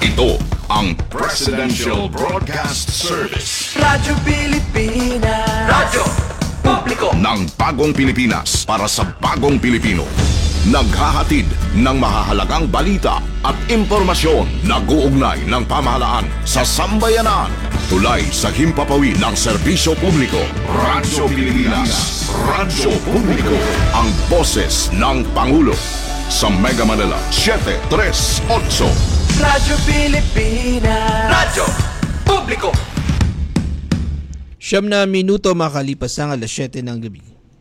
Ito ang Presidential Broadcast Service. Radyo Pilipinas. Radyo Publiko ng Bagong Pilipinas para sa Bagong Pilipino. Naghahatid ng mahahalagang balita at impormasyon na guugnay ng pamahalaan sa sambayanan. Tulay sa himpapawid ng serbisyo publiko. Radyo Pilipinas. Radyo Publiko. Ang boses ng Pangulo. Sa Mega Manila, 738. Radyo Pilipinas. Radyo Publiko. 9 minuto makalipas ang alas 7 ng gabi.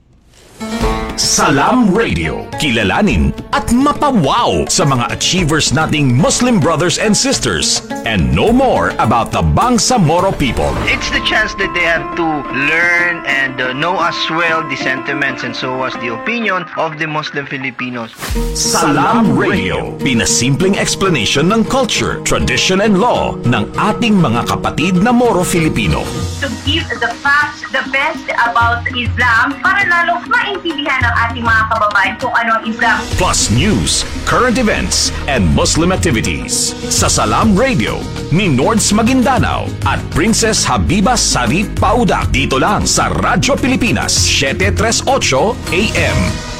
Salam Radio. Kilalanin at mapawaw sa mga achievers nating Muslim brothers and sisters and know more about the Bangsamoro people. It's the chance that they have to learn and know as well the sentiments and so as the opinion of the Muslim Filipinos. Salam Radio. Pinasimpleng explanation ng culture, tradition and law ng ating mga kapatid na Moro Filipino. To give the facts, the best about Islam para lalo maintindihan ng ating mga kababayan kung ano ang Islam. Plus news, current events, and Muslim activities. Sa Salam Radio ni Nords Maguindanao at Princess Habiba Sari Paudak. Dito lang sa Radyo Pilipinas, 738 AM.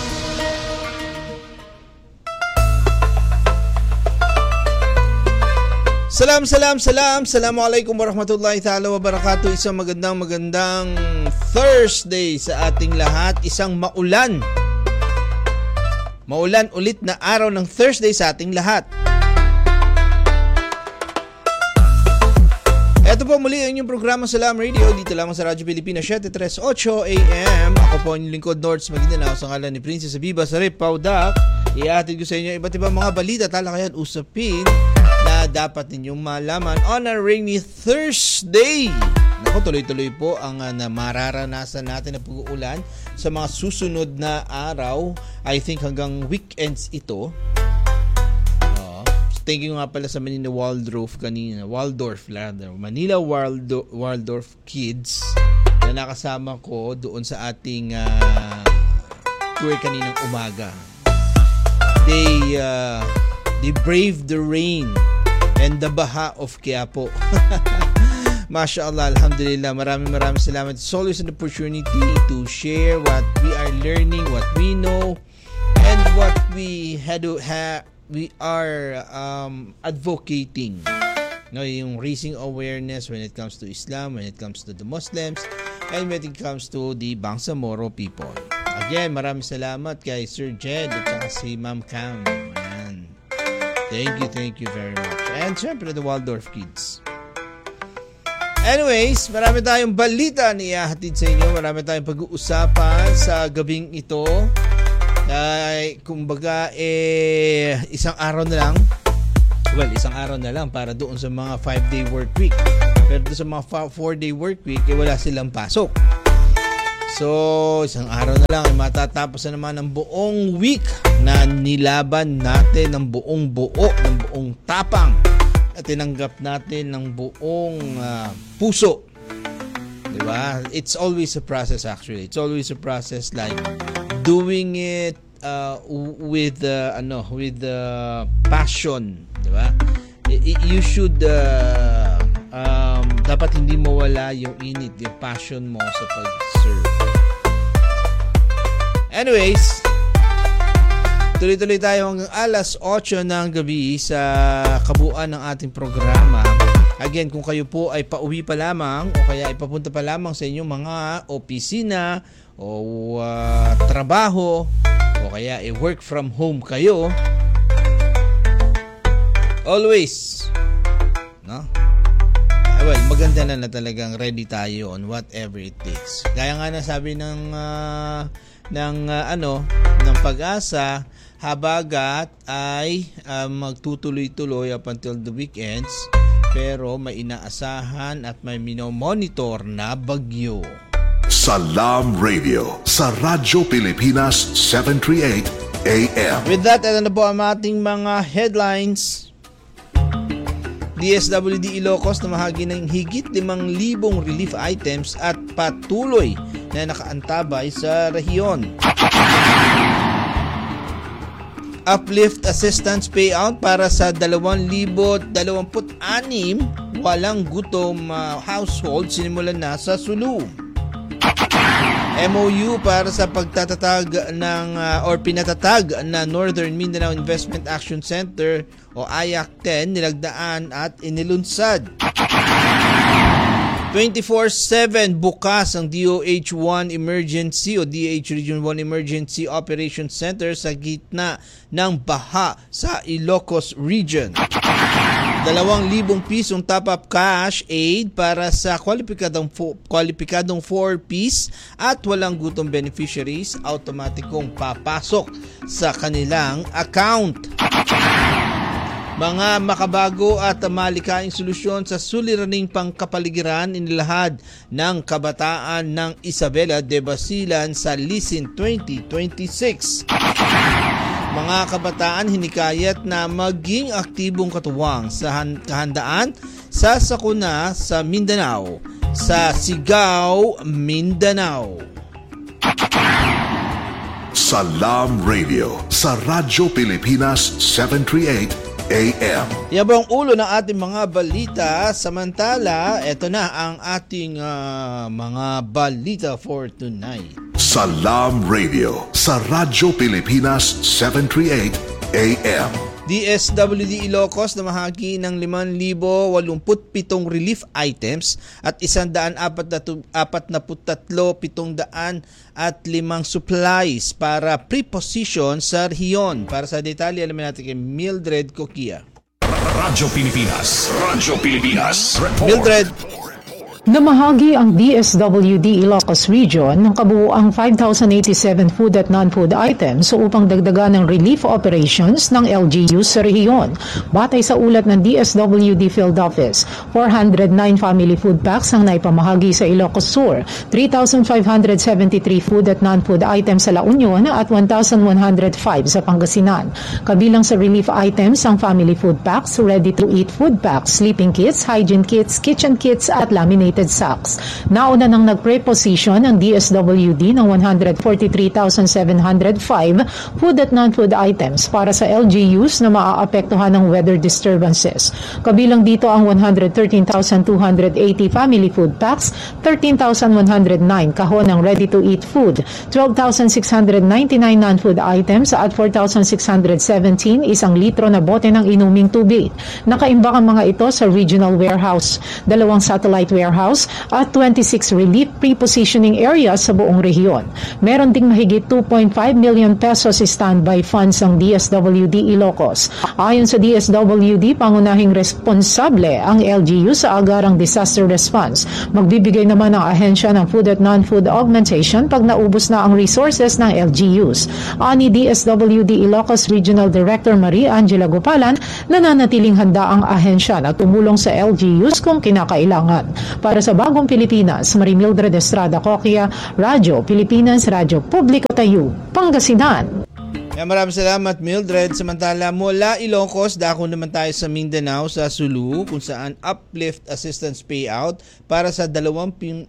Assalamualaikum warahmatullahi ta'ala wabarakatuh. Isang magandang Thursday sa ating lahat. Isang maulan ulit na araw ng Thursday sa ating lahat. Ito po muli ang inyong programa Salam Radio dito lamang sa Radyo Pilipinas 738 AM. Ako po ang inyong lingkod Nords Maguindanao sa ngalan ni Princess Habiba Sari Paudak. Ihatid ko sa inyo iba't ibang mga balita, talakayan, usapin na dapat ninyong malaman on a rainy Thursday. Naku, tuloy-tuloy po ang mararanasan natin na pag-uulan sa mga susunod na araw. I think hanggang weekends ito. Thank you nga pala sa Manila Waldorf Kids na nakasama ko doon sa ating tour kaninang umaga. They braved the rain and the baha of Quiapo. MashaAllah, Alhamdulillah. Maraming salamat. It's always an opportunity to share what we are learning, what we know, and what we are advocating. No, yung raising awareness when it comes to Islam, when it comes to the Muslims, and when it comes to the Bangsamoro people. Again, maraming salamat kay Sir Jed at saka si Ma'am Cam. Ayan. Thank you very much. And syempre, the Waldorf Kids. Anyways, marami tayong balita na ihahatid sa inyo. Marami tayong pag-uusapan sa gabing ito. Kumbaga, isang araw na lang. Well, isang araw na lang para doon sa mga 5-day work week. Pero doon sa mga 4-day work week, wala silang pasok. So, isang araw na lang, matatapos na naman ang buong week na nilaban natin ng buong buo, ng buong tapang at tinanggap natin ng buong puso. Diba? It's always a process actually. It's always a process like doing it with passion. Diba? You should dapat hindi mawala yung init, yung passion mo sa pag-serve. Anyways, tuloy-tuloy tayo hanggang alas 8 ng gabi sa kabuuan ng ating programa. Again, kung kayo po ay pauwi pa lamang o kaya ipapunta pa lamang sa inyong mga opisina o trabaho o kaya work from home kayo, always, no? Well, maganda na talagang ready tayo on whatever it takes. Gaya nga na sabi ng Pag-asa, habagat ay magtutuloy-tuloy up until the weekends, pero may inaasahan at may minomonitor na bagyo. Salam Radio sa Radyo Pilipinas 738 AM. With that, ito na po ang ating mga headlines. DSWD Ilocos na mahagi ng higit 5,000 relief items at patuloy na nakaantabay sa rehiyon. Uplift Assistance Payout para sa 2026 walang gutom household sinimulan na sa Sulu. MOU para sa pagtatatag ng pinatatag na Northern Mindanao Investment Action Center o AYAC-10 nilagdaan at inilunsad. 24/7 bukas ang DOH-1 Emergency o DH Region 1 Emergency Operations Center sa gitna ng baha sa Ilocos Region. 2,000 pisong top-up cash aid para sa kwalipikadong 4-piece at walang gutom beneficiaries automatikong papasok sa kanilang account. Mga makabago at malikaing solusyon sa suliraning pangkapaligiran inilahad ng kabataan ng Isabela de Basilan sa Lisin 2026. Mga kabataan hinikayat na maging aktibong katuwang sa kahandaan sa sakuna sa Mindanao sa Sigaw, Mindanao. Salam Radio sa Radyo Pilipinas 738 AM. Yan ba ang ulo ng ating mga balita? Samantala, eto na ang ating mga balita for tonight. Salam Radio sa Radyo Pilipinas 738 AM. DSWD Ilocos na mahagi ng 5,087 relief items at 143,705 supplies para preposition sa rehiyon. Para sa detalye, alamin natin kay Mildred Coquia. Radyo Pilipinas. Radyo Pilipinas. Report. Mildred. Namahagi ang DSWD Ilocos Region ng kabuuang 5,087 food at non-food items upang dagdagan ng relief operations ng LGUs sa rehiyon. Batay sa ulat ng DSWD Field Office, 409 family food packs ang naipamahagi sa Ilocos Sur, 3,573 food at non-food items sa La Union at 1,105 sa Pangasinan. Kabilang sa relief items ang family food packs, ready-to-eat food packs, sleeping kits, hygiene kits, kitchen kits at laminated sacks. Nauna nang nag-preposition ang DSWD ng 143,705 food at non-food items para sa LGUs na maaapektuhan ng weather disturbances. Kabilang dito ang 113,280 family food packs, 13,109 kahon ng ready-to-eat food, 12,699 non-food items at 4,617 isang litro na bote ng inuming tubig. Nakaimbak ang mga ito sa regional warehouse, 2 satellite warehouse at 26 relief prepositioning areas sa buong rehiyon. Meron ding mahigit 2.5 million pesos standby funds ang DSWD Ilocos. Ayon sa DSWD, pangunahing responsable ang LGU sa agarang disaster response. Magbibigay naman ang ahensya ng food at non-food augmentation pag naubos na ang resources ng LGUs. Ani DSWD Ilocos Regional Director Marie Angela Gopalan, nananatiling handa ang ahensya na tumulong sa LGUs kung kinakailangan. Para sa Bagong Pilipinas, Marimildred Estrada Coquia, Radyo Pilipinas, Radyo Publiko Tayo, Pangasinan. Maraming salamat, Mildred. Samantala, mula Ilocos, dako naman tayo sa Mindanao, sa Sulu, kung saan uplift assistance payout para sa 20,026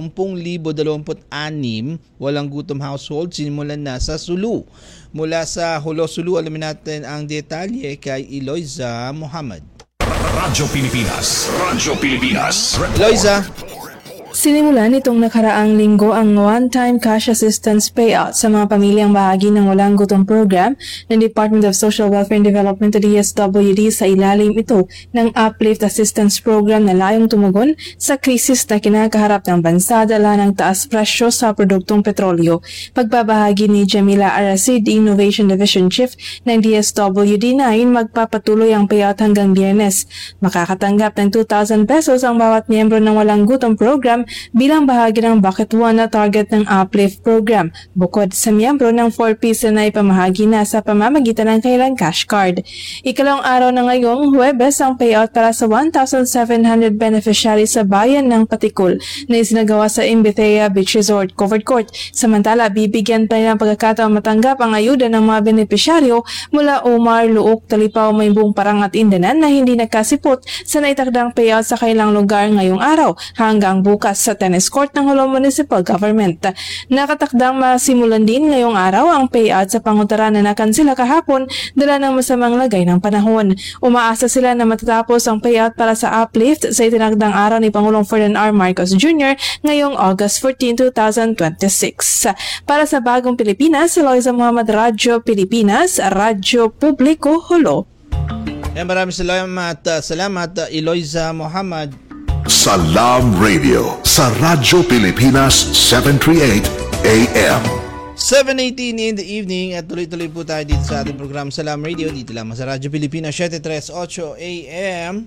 walang gutom household sinimulan na sa Sulu. Mula sa Hulo, Sulu, alamin natin ang detalye kay Eloisa Muhammad. Radyo Pilipinas. Radyo Pilipinas. Eloisa. Sinimulan nitong nakaraang linggo ang one-time cash assistance payout sa mga pamilyang bahagi ng Walang Gutom program ng Department of Social Welfare and Development o DSWD sa ilalim ito ng Uplift Assistance Program na layong tumugon sa krisis na kinakaharap ng bansa dala ng taas presyo sa produktong petrolyo. Pagbabahagi ni Jamila Arasid, Innovation Division Chief ng DSWD 9, magpapatuloy ang payout hanggang Biyernes. Makakatanggap ng 2,000 pesos ang bawat miyembro ng Walang Gutom program bilang bahagi ng Bucket 1 na target ng Uplift program, bukod sa miyembro ng 4-piece na ipamahagi na sa pamamagitan ng kailang cash card. Ikalawang araw na ngayong Huwebes ang payout para sa 1,700 beneficiaries sa bayan ng Patikul na isinagawa sa Imbitea Beach Resort Covered Court. Samantala, bibigyan pa ng pagkakataon matanggap ang ayuda ng mga benepisyaryo mula Omar, Luok, Talipaw, Maymbong, Parang at Indanan na hindi nagkasipot sa naitakdang payout sa kailang lugar ngayong araw hanggang bukas sa tennis court ng Jolo Municipal Government. Nakatakdang masimulan din ngayong araw ang payout sa pangutara na nakansila kahapon dala ng masamang lagay ng panahon. Umaasa sila na matatapos ang payout para sa uplift sa itinagdang araw ni Pangulong Ferdinand R. Marcos Jr. ngayong August 14, 2026. Para sa Bagong Pilipinas, Eloisa Muhammad, Radyo Pilipinas, Radyo Publiko, Jolo. Maraming salamat Eloisa Muhammad. Salam Radio sa Radyo Pilipinas 738 AM. 7:18 in the evening at tuloy-tuloy po tayo dito sa ating program Salam Radio dito lamang sa Radyo Pilipinas 738 AM.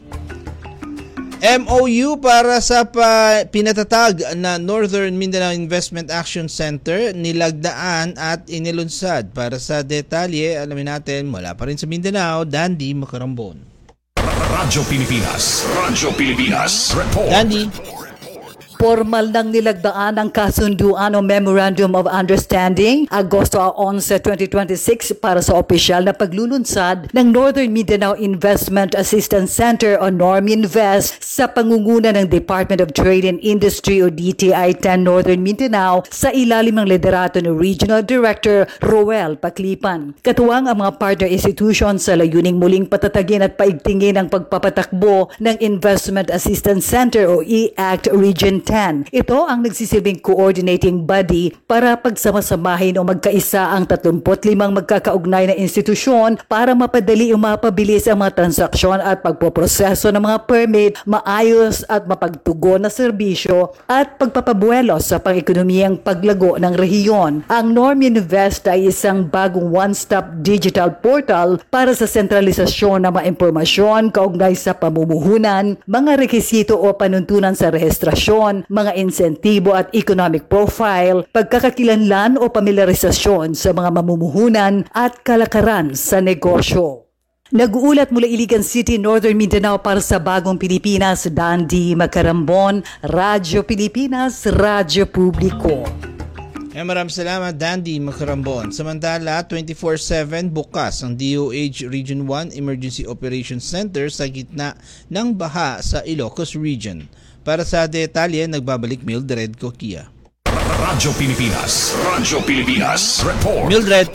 MOU para sa pinatatag na Northern Mindanao Investment Action Center nilagdaan at inilunsad. Para sa detalye, alamin natin mula pa rin sa Mindanao, Dandy Macarambon. Radyo Pilipinas Report. Dandy. Formal nang nilagdaan ang kasunduan o Memorandum of Understanding Agosto 11, 2026 para sa opisyal na paglulunsad ng Northern Mindanao Investment Assistance Center o NORMINVEST sa pangunguna ng Department of Trade and Industry o DTI 10 Northern Mindanao sa ilalim ng liderato ni Regional Director Roel Paclipan. Katuwang ang mga partner institutions sa layuning muling patatagin at paigtingin ang pagpapatakbo ng Investment Assistance Center o EACT Region 10. Ito ang nagsisilbing coordinating body para pagsamasamahin o magkaisa ang 35 magkakaugnay na institusyon para mapadali o mapabilis ang mga transaksyon at pagpoproseso ng mga permit, maayos at mapagtugon na serbisyo at pagpapabuelo sa pang-ekonomiyang paglago ng rehiyon. Ang NORMINVEST ay isang bagong one-stop digital portal para sa sentralisasyon ng mga impormasyon kaugnay sa pamumuhunan, mga rekisito o panuntunan sa rehistrasyon, mga insentibo at economic profile, pagkakakilanlan o pamilarisasyon sa mga mamumuhunan at kalakaran sa negosyo. Nag-uulat mula Iligan City, Northern Mindanao para sa Bagong Pilipinas, Dandy Macarambon, Radyo Pilipinas, Radyo Publiko. Maraming salamat Dandy Macarambon. Samantala, 24/7 bukas ang DOH Region 1 Emergency Operations Center sa gitna ng baha sa Ilocos Region. Para sa detalye, nagbabalik Mildred Coquia. Radyo Pilipinas Report. Mildred.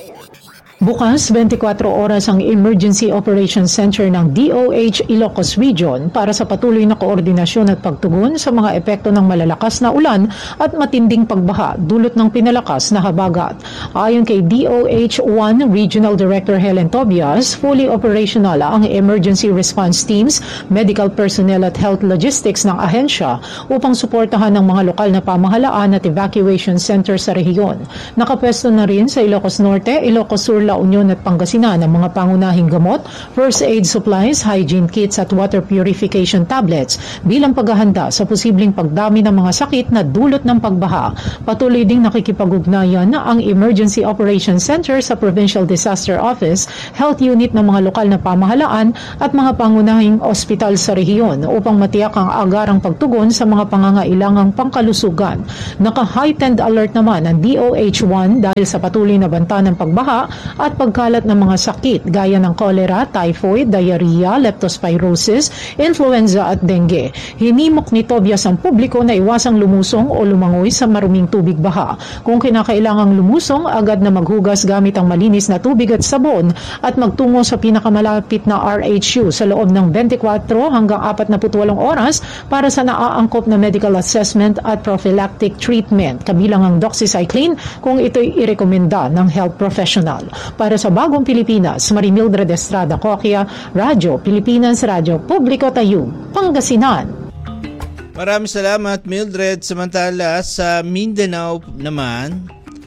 Bukas, 24 oras ang Emergency Operations Center ng DOH Ilocos Region para sa patuloy na koordinasyon at pagtugon sa mga epekto ng malalakas na ulan at matinding pagbaha dulot ng pinalakas na habagat. Ayon kay DOH 1 Regional Director Helen Tobias, fully operational ang emergency response teams, medical personnel at health logistics ng ahensya upang suportahan ng mga lokal na pamahalaan at evacuation center sa rehiyon. Nakapwesto na rin sa Ilocos Norte, Ilocos Sur, La Union at Pangasinan ang mga pangunahing gamot, first aid supplies, hygiene kits at water purification tablets bilang paghahanda sa posibleng pagdami ng mga sakit na dulot ng pagbaha. Patuloy ding nakikipag-ugnayan ang Emergency Operations Center sa Provincial Disaster Office, health unit ng mga lokal na pamahalaan at mga pangunahing ospital sa rehiyon upang matiyak ang agarang pagtugon sa mga pangangailangang pangkalusugan. Naka-heightened alert naman ang DOH-1 dahil sa patuloy na banta ng pagbaha at pagkalat ng mga sakit gaya ng cholera, typhoid, diarrhea, leptospirosis, influenza at dengue. Hinimok ni Tobias ang publiko na iwasang lumusong o lumangoy sa maruming tubig baha. Kung kinakailangang lumusong, agad na maghugas gamit ang malinis na tubig at sabon at magtungo sa pinakamalapit na RHU sa loob ng 24 hanggang 48 oras para sa naaangkop na medical assessment at prophylactic treatment, kabilang ang doxycycline kung ito'y irekomenda ng health professional. Para sa Bagong Pilipinas, Mildred Estrada Coquia, Radyo Pilipinas, Radyo Publiko Tayug, Pangasinan. Maraming salamat Mildred. Samantala sa Mindanao naman,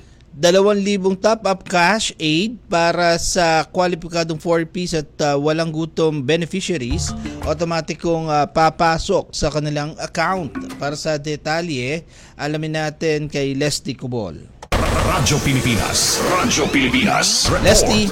2,000 top-up cash aid para sa kwalipikadong 4Ps at walang gutom beneficiaries, otomatikong papasok sa kanilang account. Para sa detalye, alamin natin kay Leslie Cubol. Radyo Pilipinas Leslie.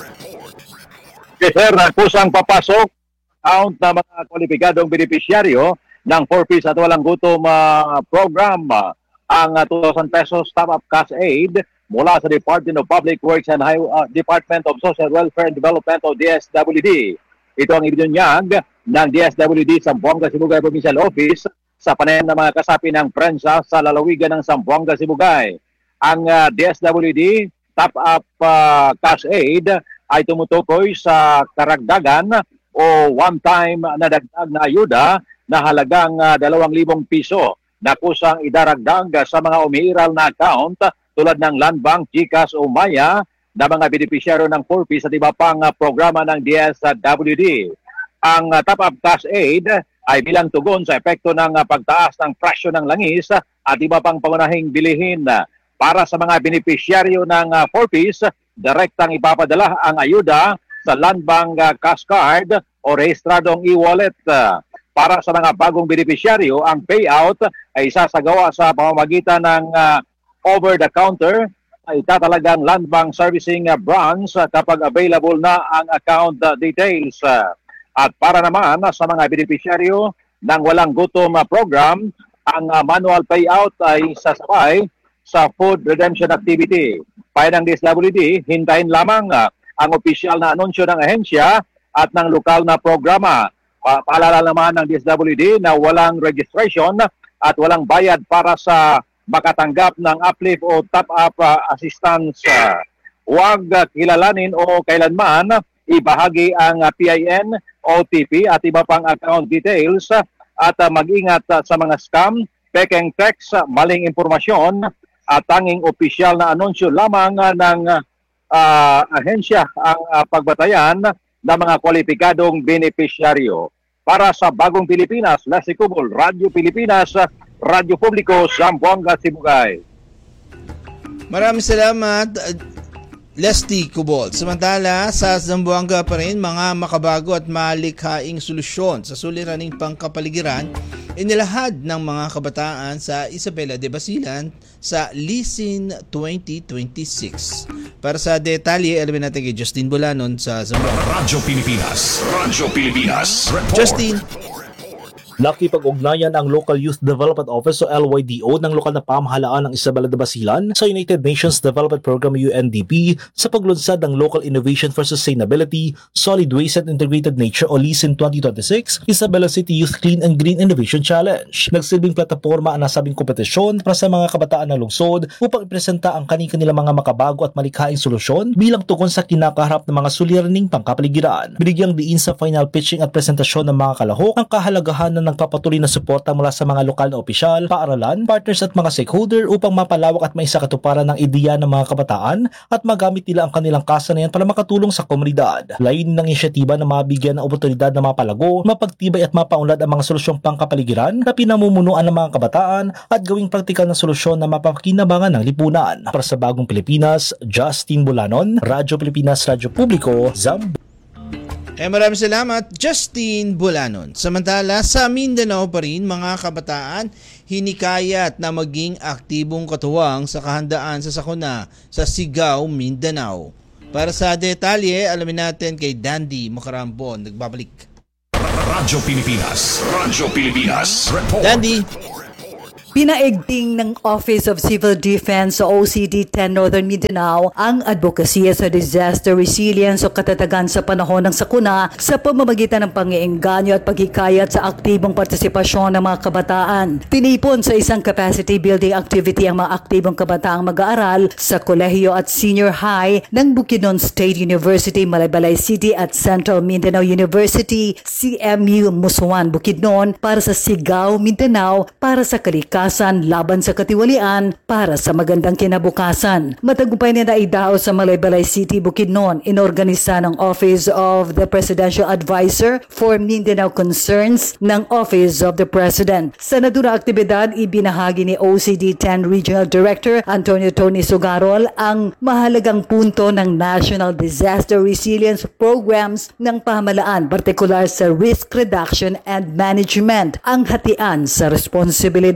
Yes, sir, kusang papasok account na mga kwalipikadong benepisyaryo ng 4Ps at walang gutom program ang 2,000 pesos top-up cash aid mula sa Department of Public Works and Department of Social Welfare and Development o DSWD. Ito ang ibinunyag ng DSWD sa Zamboanga Sibugay Provincial Office sa panayam ng mga kasapi ng prensa sa lalawigan ng Zamboanga, Sibugay. Ang DSWD top-up cash aid ay tumutukoy sa karagdagan o one-time na dagdag na ayuda na halagang 2,000 piso na kusang idaragdag sa mga umiiral na account tulad ng Land Bank, GCash o Maya na mga benepisyaryo ng 4Ps at iba pang programa ng DSWD. Ang top-up cash aid ay bilang tugon sa epekto ng pagtaas ng presyo ng langis at iba pang pangunahing bilihin. Para sa mga benepisyaryo ng 4Ps, direktang ipapadala ang ayuda sa Land Bank cash card o rehistradong e-wallet. Para sa mga bagong benepisyaryo, ang payout ay isasagawa sa pamamagitan ng over-the-counter ay tatalagang Land Bank Servicing Branch kapag available na ang account details. At para naman sa mga benepisyaryo ng walang gutom program, ang manual payout ay sasabay sa food redemption activity. Payo ng DSWD, hintayin lamang ang opisyal na anunsyo ng ahensya at ng lokal na programa. Paalala naman ng DSWD na walang registration at walang bayad para sa makatanggap ng uplift o top-up assistance. Huwag kilalanin o kailanman ibahagi ang PIN, OTP at iba pang account details at mag-ingat sa mga scam, pekeng text, maling impormasyon at tanging opisyal na anunsyo lamang ng ahensya ang pagbatayan ng mga kwalipikadong benepisyaryo. Para sa Bagong Pilipinas, Leslie Cubol, Radyo Pilipinas, Radyo Publiko, Zamboanga, Sibugay. Maraming salamat, Leslie Cubol. Samantala, sa Zamboanga pa rin, mga makabago at malikhaing solusyon sa suliraning pangkapaligiran inilahad ng mga kabataan sa Isabela de Basilan sa Lisin 2026. Para sa detalye, alamin natin kay Justin Bulanon sa Zamboanga. Radyo Pilipinas. Radyo Pilipinas. Report. Justin. Nakipag-ugnayan ang Local Youth Development Office o LYDO ng lokal na pamahalaan ng Isabela de Basilan sa United Nations Development Program UNDP sa paglunsad ng Local Innovation for Sustainability, Solid Waste and Integrated Nature o LISIN 2026, Isabela City Youth Clean and Green Innovation Challenge. Nagsilbing plataporma ang nasabing kompetisyon para sa mga kabataan ng lungsod upang ipresenta ang kanilang mga makabago at malikhaing solusyon bilang tugon sa kinakaharap ng mga suliraning pangkapaligiran. Binigyang diin sa final pitching at presentasyon ng mga kalahok ang kahalagahan ng nagpapatuloy na suporta mula sa mga lokal na opisyal, paaralan, partners at mga stakeholder upang mapalawak at maisakatuparan ng ideya ng mga kabataan at magamit nila ang kanilang kasanayan para makatulong sa komunidad. Layunin ng inisyatiba na mabigyan ng oportunidad na mapalago, mapagtibay at mapaunlad ang mga solusyong pangkapaligiran na pinamumunuan ng mga kabataan at gawing praktikal na solusyon na mapakinabangan ng lipunan. Para sa Bagong Pilipinas, Justin Bulanon, Radyo Pilipinas, Radyo Publiko, Maraming salamat, Justin Bulanon. Samantala, sa Mindanao pa rin, mga kabataan, hinikayat na maging aktibong katuwang sa kahandaan sa sakuna sa Sigaw, Mindanao. Para sa detalye, alamin natin kay Dandy Macarambon. Nagbabalik. Radyo Pilipinas. Radyo Pilipinas. Report. Dandy. Pinaigting ng Office of Civil Defense sa OCD-10 Northern Mindanao ang advokasya sa disaster resilience o katatagan sa panahon ng sakuna sa pamamagitan ng pang-iengganyo at paghikayat sa aktibong partisipasyon ng mga kabataan. Tinipon sa isang capacity building activity ang mga aktibong kabataang mag-aaral sa kolehiyo at senior high ng Bukidnon State University, Malaybalay City at Central Mindanao University, CMU Musuan, Bukidnon para sa Sigaw, Mindanao para sa kalikasan laban sa katiwalian para sa magandang kinabukasan. Matagumpay na naidaos sa Malaybalay City, Bukidnon, inorganisa ng Office of the Presidential Advisor for Mindanao Concerns ng Office of the President. Sa naturang aktibidad, ibinahagi ni OCD-10 Regional Director Antonio Tony Sugarol ang mahalagang punto ng National Disaster Resilience Programs ng pamahalaan, partikular sa risk reduction and management, ang hatian sa responsibilidad.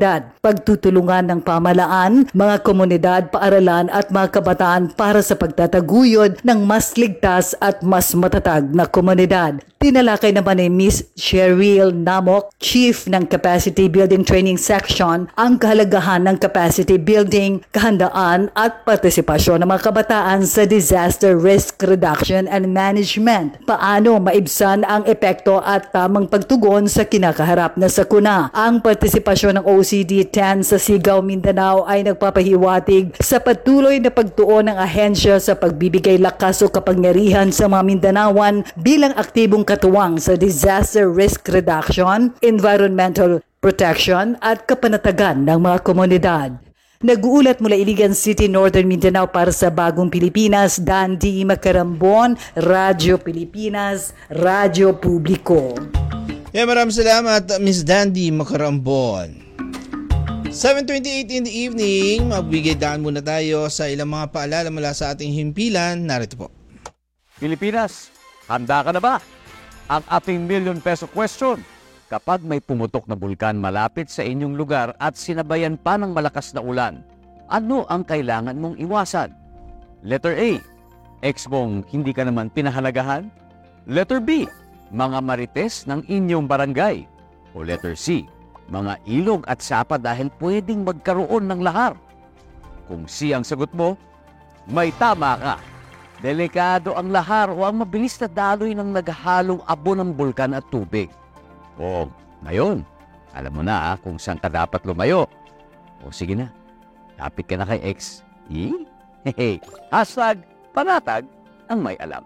pagtutulungan ng pamahalaan, mga komunidad, paaralan at mga kabataan para sa pagtataguyod ng mas ligtas at mas matatag na komunidad. Tinalakay naman ni Ms. Cheryl Namok, Chief ng Capacity Building Training Section, ang kahalagahan ng capacity building, kahandaan at partisipasyon ng mga kabataan sa disaster risk reduction and management. Paano maibsan ang epekto at tamang pagtugon sa kinakaharap na sakuna. Ang partisipasyon ng OCD-10 sa Sigaw, Mindanao ay nagpapahiwatig sa patuloy na pagtuon ng ahensya sa pagbibigay lakas o kapangyarihan sa mga Mindanaoan bilang aktibong katuwang sa disaster risk reduction, environmental protection at kapanatagan ng mga komunidad. Nag-uulat mula Iligan City, Northern Mindanao para sa Bagong Pilipinas, Dandy Macarambon, Radyo Pilipinas, Radyo Publiko. Maraming salamat, Miss Dandy Macarambon. 7:28 in the evening, magbigay daan muna tayo sa ilang mga paalala mula sa ating himpilan. Narito po. Pilipinas, handa ka na ba? Ang ating million peso question. Kapag may pumutok na bulkan malapit sa inyong lugar at sinabayan pa ng malakas na ulan, ano ang kailangan mong iwasan? Letter A, ex mong hindi ka naman pinahalagahan? Letter B, mga marites ng inyong barangay? O letter C, mga ilog at sapa dahil pwedeng magkaroon ng lahar? Kung C ang sagot mo, may tama ka. Delikado ang lahar o ang mabilis na daloy ng naghahalong abo ng bulkan at tubig. O, ngayon, alam mo na kung saan ka dapat lumayo. O sige na, lapit ka na kay X. Hashtag panatag ang may alam.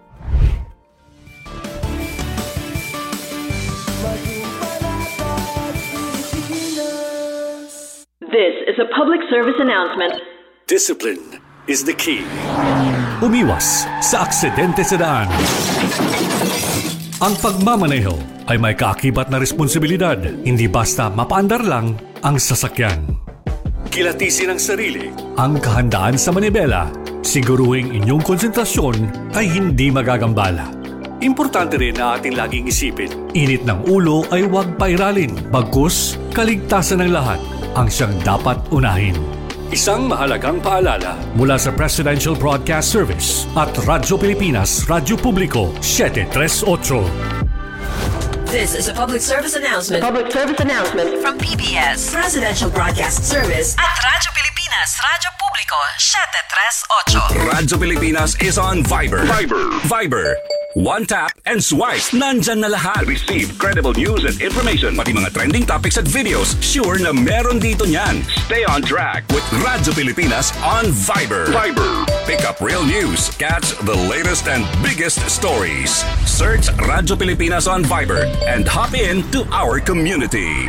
This is a public service announcement. Discipline is the key. Umiwas sa aksidente sa daan. Ang pagmamaneho ay may kaakibat na responsibilidad, hindi basta mapaandar lang ang sasakyan. Kilatisin ang sarili, ang kahandaan sa manibela, siguruhing inyong konsentrasyon ay hindi magagambala. Importante rin na ating laging isipin, init ng ulo ay huwag pairalin, bagkus kaligtasan ng lahat ang siyang dapat unahin. Isang mahalagang paalala mula sa Presidential Broadcast Service at Radyo Pilipinas, Radyo Publiko, 738. This is a public service announcement. From PBS, Presidential Broadcast Service at Radyo Pilipinas, Radyo Publiko, 738. Radyo Pilipinas is on Viber. Viber. One tap and swipe. Nandyan na lahat. Receive credible news and information. Pati mga trending topics at videos. Sure na meron dito niyan. Stay on track with Radyo Pilipinas on Viber. Pick up real news. Catch the latest and biggest stories. Search Radyo Pilipinas on Viber and hop in to our community.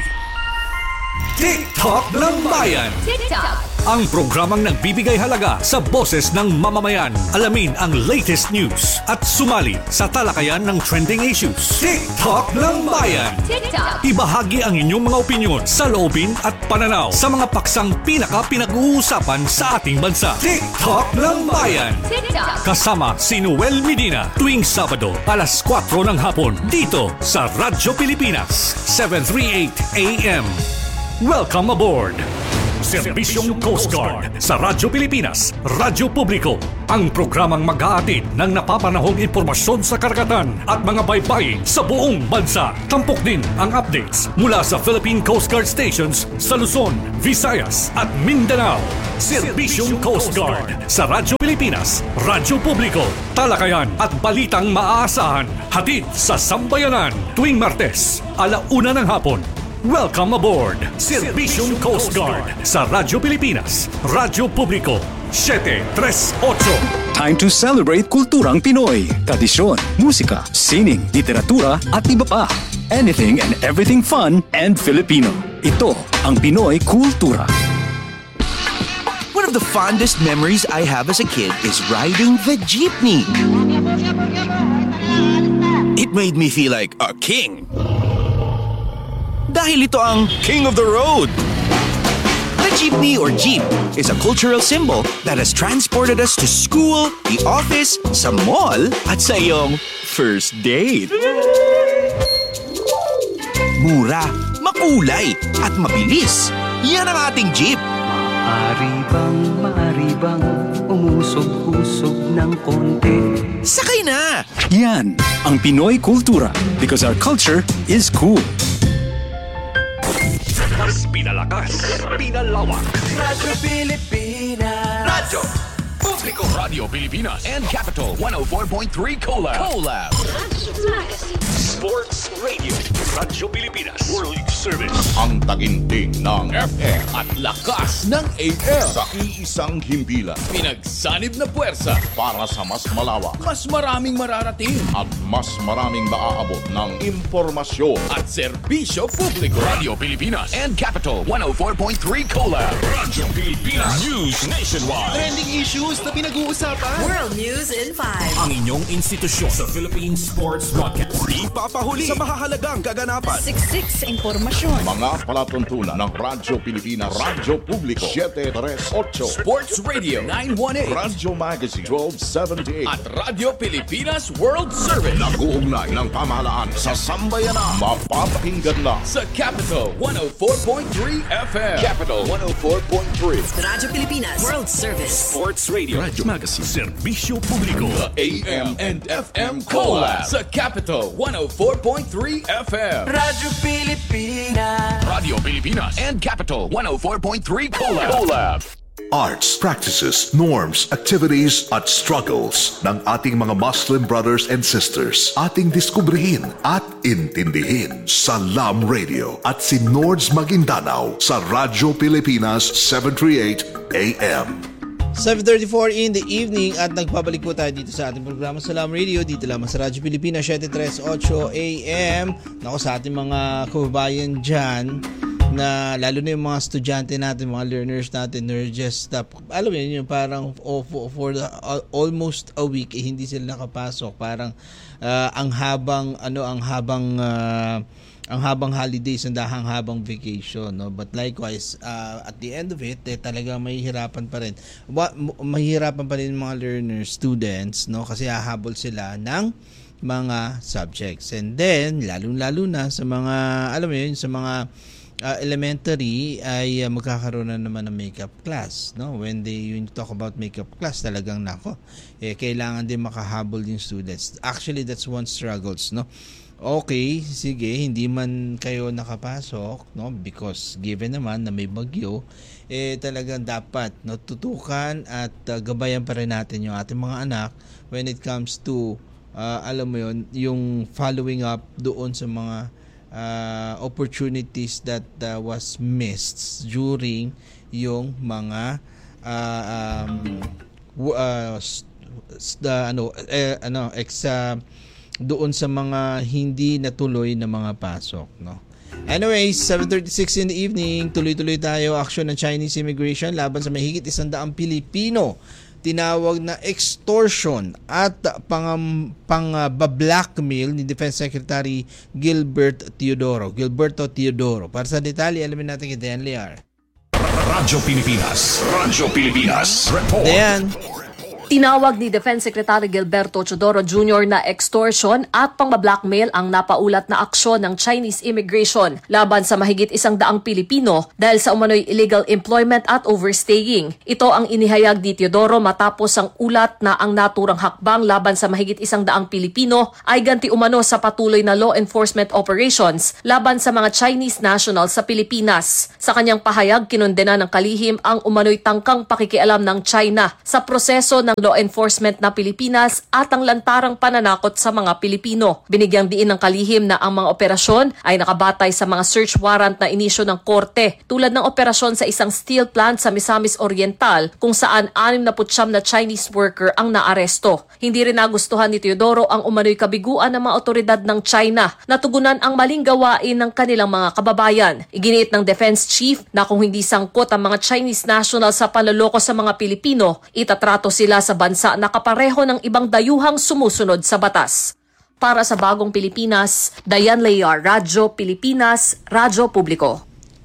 TikTok ng Bayan. Ang programang nagbibigay halaga sa boses ng mamamayan. Alamin ang latest news at sumali sa talakayan ng trending issues. TikTok ng Bayan. Ibahagi ang inyong mga opinyon, saloobin at pananaw sa mga paksang pinag-uusapan sa ating bansa. TikTok ng Bayan. Kasama si Noel Medina tuwing Sabado alas 4 ng hapon dito sa Radyo Pilipinas 738 AM. Welcome aboard! Serbisyong Coast Guard sa Radyo Pilipinas, Radyo Publiko. Ang programang mag-aatid ng napapanahong impormasyon sa karagatan at mga baybayin sa buong bansa. Tampok din ang updates mula sa Philippine Coast Guard stations sa Luzon, Visayas at Mindanao. Serbisyong Coast Guard sa Radyo Pilipinas, Radyo Publiko. Talakayan at balitang maaasahan. Hatid sa Sambayanan tuwing Martes, 1:00 ng hapon. Welcome aboard! Serbisyong Coast Guard sa Radyo Pilipinas, Radyo Publiko, 738. Time to celebrate kulturang Pinoy. Tradisyon, musika, sining, literatura at iba pa. Anything and everything fun and Filipino. Ito ang Pinoy Kultura. One of the fondest memories I have as a kid is riding the jeepney. It made me feel like a king. Dahil ito ang King of the Road. The jeepney or jeep is a cultural symbol that has transported us to school, the office, sa mall, at sa iyong first date. Mura, makulay, at mabilis. Yan ang ating jeep. Maaari bang umusog-usog ng konti? Sakay na! Yan ang Pinoy kultura because our culture is cool. Mas pinalakas, pinalawak. Radyo Pilipinas. Radyo Publiko. Radio Pilipinas and Capital 104.3 Collab. Sports Radio. Radyo Pilipinas. World Service. Ang taginting ng FM at lakas ng AM. Sa iisang himpilan. Pinagsanib na puwersa Para sa mas malawak mas maraming mararating at mas maraming maaabot ng impormasyon. at serbisyo publiko. Radio Pilipinas and Capital 104.3 Collab. Radyo Pilipinas. News nationwide. Trending issues na pinag-uusapan. World News in 5. Ang inyong institusyon sa Philippine Sports Broadcast. Ipapahuli sa mahahalagang kaganapan. Siksik sa impormasyon. Mga palatuntunan ng Radyo Pilipinas, Radyo Publiko 738, Sports Radio 918 Radyo Magazine 1278 at Radio Pilipinas World Service. Nag-uugnay ng pamahalaan sa sambayanan. Mapapakinggan na Sa Capital 104.3 FM. Capital 104.3. Radyo Pilipinas World Service. Sports Radio. Radyo Magazine. Serbisyo Publiko. The AM and FM Collab. Sa Capital 104.3 FM. Radyo Pilipinas. Radio Pilipinas and Capital 104.3 Collab. Arts, practices, norms, activities at struggles ng ating mga Muslim brothers and sisters. Ating diskubrihin at intindihin sa Lam Radio at si Nords Maguindanao sa Radyo Pilipinas 738 AM. 7:34 in the evening at nagpabalik po tayo dito sa ating programa sa Lam Radio, dito lamang sa Radyo Pilipinas 738 AM. Nako, sa ating mga kababayan dyan na lalo na yung mga estudyante natin, mga learners natin, they're just alam mo yun, parang for almost a week hindi sila nakapasok. Parang ang habang holidays, ang habang vacation, no? But likewise, at the end of it, talaga mahihirapan pa rin. Mahihirapan pa rin mga learners, students, no? Kasi hahabol sila ng mga subjects. And then, lalo na sa mga, alam mo yun, sa mga elementary ay magkakaroon na naman ng makeup class, no? When you talk about makeup class, talagang kailangan din makahabol yung students. Actually, that's one struggles, no? Okay, sige, hindi man kayo nakapasok, no? Because given naman na may bagyo, talagang dapat tutukan at gabayan pa rin natin yung ating mga anak when it comes to alam mo yun, yung following up doon sa mga opportunities that was missed during yung mga doon sa mga hindi natuloy na mga pasok, no? Anyways, 7:36 in the evening, tuloy-tuloy tayo. Aksyon ng Chinese immigration laban sa mahigit 100 Pilipino. Tinawag na extortion at pang-blackmail ni Defense Secretary Gilberto Teodoro. Para sa detalye, alamin natin kay Dan Lear. Radyo Pilipinas. Radyo Pilipinas. Report. Dan. Tinawag ni Defense Secretary Gilberto Teodoro Jr. na extortion at pang-blackmail ang napaulat na aksyon ng Chinese immigration laban sa mahigit 100 Pilipino dahil sa umano'y illegal employment at overstaying. Ito ang inihayag ni Teodoro matapos ang ulat na ang naturang hakbang laban sa mahigit 100 Pilipino ay ganti umano sa patuloy na law enforcement operations laban sa mga Chinese nationals sa Pilipinas. Sa kanyang pahayag, kinondena ng kalihim ang umano'y tangkang pakikialam ng China sa proseso ng law enforcement na Pilipinas at ang lantarang pananakot sa mga Pilipino. Binigyang diin ng kalihim na ang mga operasyon ay nakabatay sa mga search warrant na inisyo ng korte, tulad ng operasyon sa isang steel plant sa Misamis Oriental kung saan 69 na Chinese worker ang naaresto. Hindi rin nagustuhan ni Teodoro ang umano'y kabiguan ng mga otoridad ng China na tugunan ang maling gawain ng kanilang mga kababayan. Iginiit ng Defense Chief na kung hindi sangkot ang mga Chinese national sa panloloko sa mga Pilipino, itatrato sila sa bansa na kapareho ng ibang dayuhang sumusunod sa batas. Para sa Bagong Pilipinas, Diane Lear, Radyo Pilipinas, Radyo Publiko.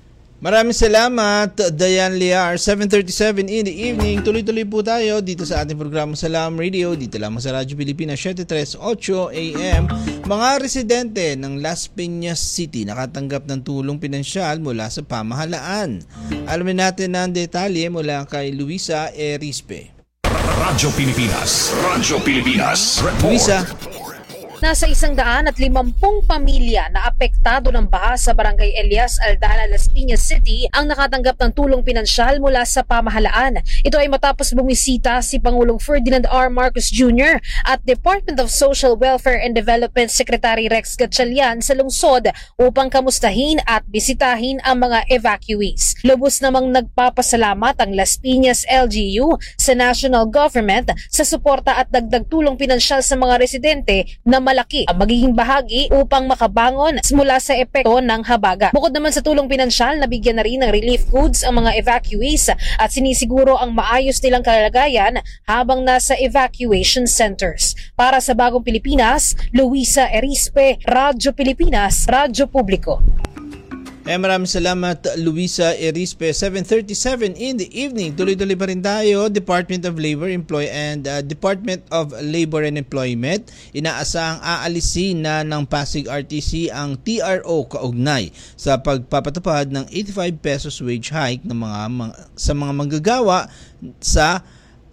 Maraming salamat, Diane Liar. 7:37 in the evening. Tuloy-tuloy po tayo dito sa ating programa Salam Radio. Dito lamang sa Radyo Pilipinas, 7:38 AM. Mga residente ng Las Piñas City nakatanggap ng tulong pinansyal mula sa pamahalaan. Alamin natin ang detalye mula kay Luisa Erispe. Radyo Pilipinas. Radyo Pilipinas. Report. Luisa. Nasa 150 pamilya na apektado ng baha sa Barangay Elias Aldala, Las Piñas City ang nakatanggap ng tulong pinansyal mula sa pamahalaan. Ito ay matapos bumisita si Pangulong Ferdinand R. Marcos Jr. at Department of Social Welfare and Development Secretary Rex Gatchalian sa lungsod upang kamustahin at bisitahin ang mga evacuees. Lubos namang nagpapasalamat ang Las Piñas LGU sa national government sa suporta at dagdag tulong pinansyal sa mga residente na malaki ang magiging bahagi upang makabangon mula sa epekto ng habaga. Bukod naman sa tulong pinansyal, nabigyan na rin ng relief goods ang mga evacuees at sinisiguro ang maayos nilang kalagayan habang nasa evacuation centers. Para sa Bagong Pilipinas, Luisa Erispe, Radyo Pilipinas, Radyo Publiko. Maraming salamat, Luisa Erispe. 7:37 in the evening. Tuloy-tuloy pa rin tayo. Department of Labor Department of Labor and Employment inaasahang aalisin na ng Pasig RTC ang TRO kaugnay sa pagpapatupad ng 85 pesos wage hike ng sa mga manggagawa sa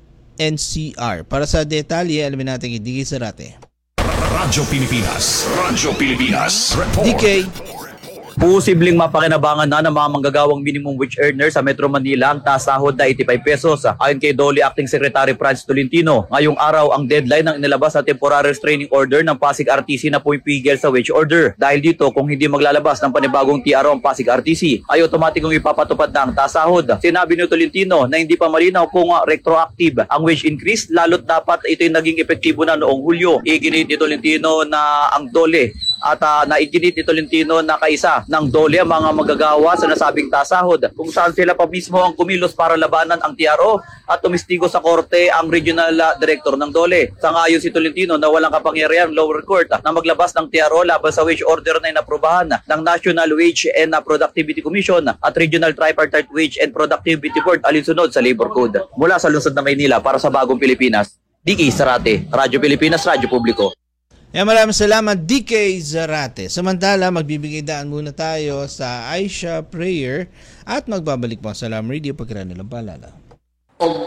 NCR. Para sa detalye, alamin natin kay DK Zarate. Radyo Pilipinas. Radyo Pilipinas. Report. DK. Posibleng mapakinabangan na ng mga manggagawang minimum wage earner sa Metro Manila ang taas sahod na 85 pesos. Ayon kay DOLE Acting Secretary Franz Tolentino, ngayong araw ang deadline ng inilabas na temporary restraining order ng Pasig RTC na pumipigil sa wage order. Dahil dito, kung hindi maglalabas ng panibagong TRO ang Pasig RTC, ay otomatikong ipapatupad na ang taas sahod. Sinabi ni Tolentino na hindi pa malinaw kung retroactive ang wage increase, lalo't dapat ito'y naging epektibo na noong Hulyo. Iginit ni Tolentino na ang DOLE at naiginit ni Tolentino na kaisa ng DOLE ang mga magagawa sa nasabing tasahod, kung saan sila pa mismo ang kumilos para labanan ang TRO at tumistigo sa korte ang regional director ng DOLE. Sangayon si Tolentino na walang kapangyarihan lower court na maglabas ng TRO laban sa wage order na inaprubahan ng National Wage and Productivity Commission at Regional Tripartite Wage and Productivity Board alinsunod sa Labor Code. Mula sa lungsod ng Maynila para sa Bagong Pilipinas, DK Zarate, Radyo Pilipinas, Radyo Publiko. Maraming salamat, DK Zarate. Samantala, magbibigay daan muna tayo sa Aisha Prayer at magbabalik po sa Salam Radio pagkira nilang paalala.